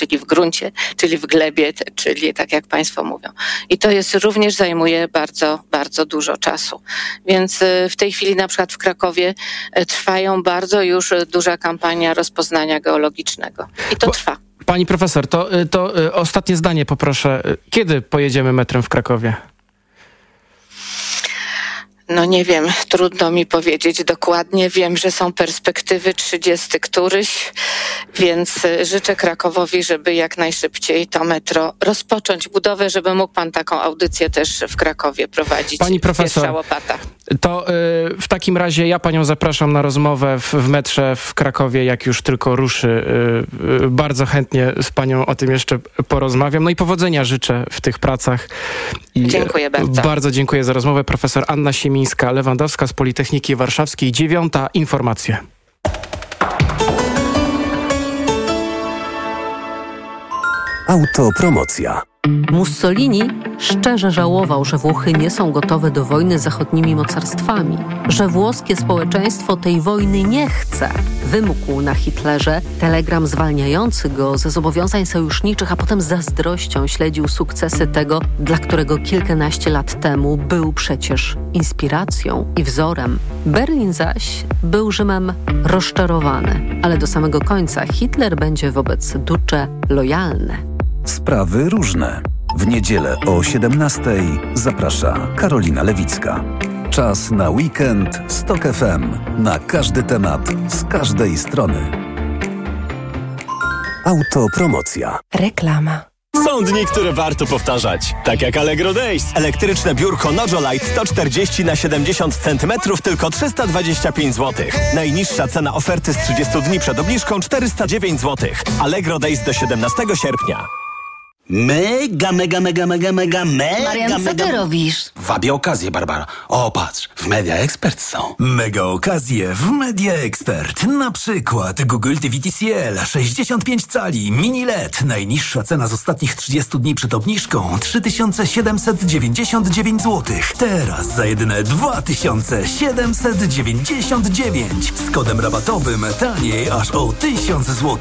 czyli w gruncie, czyli w glebie, czyli tak jak państwo mówią. I to również zajmuje bardzo, bardzo dużo czasu. Więc w tej chwili na przykład w Krakowie trwają bardzo już duża kampania rozpoznania geologicznego. I to trwa. Pani profesor, to ostatnie zdanie poproszę. Kiedy pojedziemy metrem w Krakowie? No nie wiem, trudno mi powiedzieć dokładnie. Wiem, że są perspektywy 30 któryś, więc życzę Krakowowi, żeby jak najszybciej to metro rozpocząć budowę, żeby mógł pan taką audycję też w Krakowie prowadzić. Pani profesor, Pierwsza łopata. To w takim razie ja panią zapraszam na rozmowę w metrze w Krakowie, jak już tylko ruszy. Bardzo chętnie z panią o tym jeszcze porozmawiam. No i powodzenia życzę w tych pracach. Dziękuję bardzo. Bardzo dziękuję za rozmowę. Profesor Anna Siemińska-Lewandowska z Politechniki Warszawskiej. 9. informacje. Autopromocja. Mussolini szczerze żałował, że Włochy nie są gotowe do wojny z zachodnimi mocarstwami, że włoskie społeczeństwo tej wojny nie chce. Wymógł na Hitlerze telegram zwalniający go ze zobowiązań sojuszniczych, a potem z zazdrością śledził sukcesy tego, dla którego kilkanaście lat temu był przecież inspiracją i wzorem. Berlin zaś był Rzymem rozczarowany, ale do samego końca Hitler będzie wobec Duce lojalny. Sprawy różne. W niedzielę o 17:00 zaprasza Karolina Lewicka. Czas na weekend z TOK FM. Na każdy temat, z każdej strony. Autopromocja. Reklama. Są dni, które warto powtarzać. Tak jak Allegro Days. Elektryczne biurko Nojolite 140 na 70 cm tylko 325 zł. Najniższa cena oferty z 30 dni przed obniżką 409 zł. Allegro Days do 17 sierpnia. Mega. Marian, co ty robisz? Wabię okazję, Barbara. O, patrz, w Media Expert są. Mega okazje w Media Expert. Na przykład Google TV TCL 65 cali, mini LED. Najniższa cena z ostatnich 30 dni przed obniżką 3799 zł. Teraz za jedyne 2799. Z kodem rabatowym taniej aż o 1000 zł.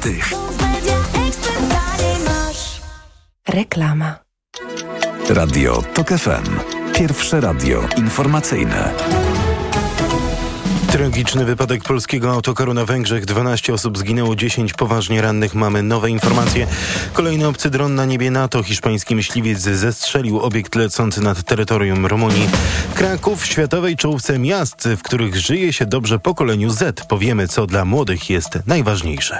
Reklama. Radio TOK FM. Pierwsze radio informacyjne. Tragiczny wypadek polskiego autokaru na Węgrzech. 12 osób zginęło, 10 poważnie rannych. Mamy nowe informacje. Kolejny obcy dron na niebie NATO. Hiszpański myśliwiec zestrzelił obiekt lecący nad terytorium Rumunii. Kraków w światowej czołówce miast, w których żyje się dobrze pokoleniu Z. Powiemy, co dla młodych jest najważniejsze.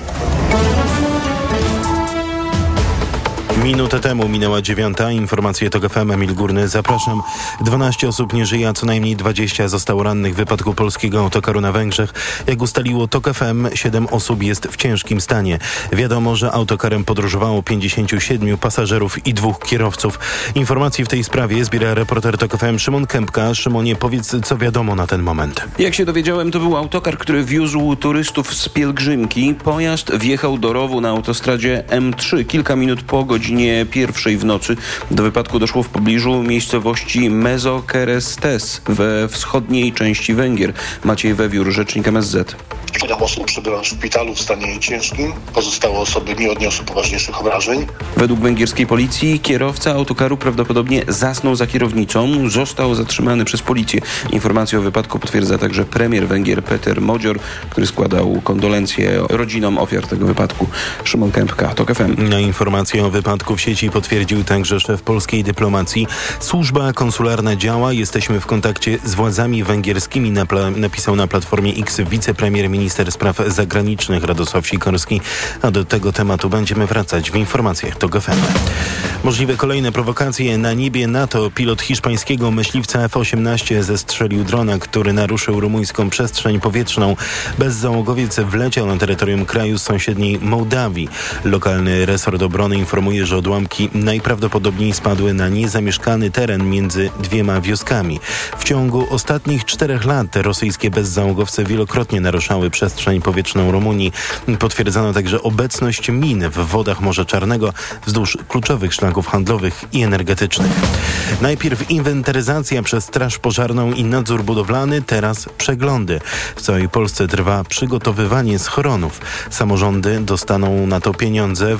Minutę temu minęła 9. Informacje TOK FM. Emil Górny, zapraszam. 12 osób nie żyje, a co najmniej 20 zostało rannych w wypadku polskiego autokaru na Węgrzech. Jak ustaliło TOK FM, 7 osób jest w ciężkim stanie. Wiadomo, że autokarem podróżowało 57 pasażerów i 2 kierowców. Informacji w tej sprawie zbiera reporter TOK FM Szymon Kępka. Szymonie, powiedz, co wiadomo na ten moment. Jak się dowiedziałem, to był autokar, który wiózł turystów z pielgrzymki. Pojazd wjechał do rowu na autostradzie M3 kilka minut po godzinie 1:00 w nocy. Do wypadku doszło w pobliżu miejscowości Mezokerestes we wschodniej części Węgier. Maciej Wewiór, rzecznik MSZ. 7 osób przebywa w szpitalu w stanie ciężkim. Pozostałe osoby nie odniosły poważniejszych obrażeń. Według węgierskiej policji kierowca autokaru prawdopodobnie zasnął za kierownicą. Został zatrzymany przez policję. Informację o wypadku potwierdza także premier Węgier Peter Modzior, który składał kondolencje rodzinom ofiar tego wypadku. Szymon Kępka, TOK FM. Na informację o wypadku w sieci potwierdził także szef polskiej dyplomacji. Służba konsularna działa. Jesteśmy w kontakcie z władzami węgierskimi, napisał na Platformie X wicepremier minister spraw zagranicznych Radosław Sikorski. A do tego tematu będziemy wracać w informacjach TOK FM. Możliwe kolejne prowokacje na niebie NATO. Pilot hiszpańskiego myśliwca F-18 zestrzelił drona, który naruszył rumuńską przestrzeń powietrzną. Bezzałogowiec wleciał na terytorium kraju z sąsiedniej Mołdawii. Lokalny resort obrony informuje, że odłamki najprawdopodobniej spadły na niezamieszkany teren między 2 wioskami. W ciągu ostatnich 4 lat rosyjskie bezzałogowce wielokrotnie naruszały przestrzeń powietrzną Rumunii. Potwierdzono także obecność min w wodach Morza Czarnego wzdłuż kluczowych szlaków handlowych i energetycznych. Najpierw inwentaryzacja przez Straż Pożarną i nadzór budowlany, teraz przeglądy. W całej Polsce trwa przygotowywanie schronów. Samorządy dostaną na to pieniądze.